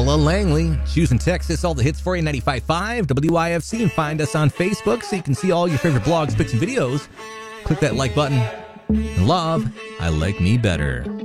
Paula Langley. Houston, Texas. All the hits for you, 95.5 WIFC. And find us on Facebook so you can see all your favorite blogs, pics, and videos. Click that like button. And love, I like me better.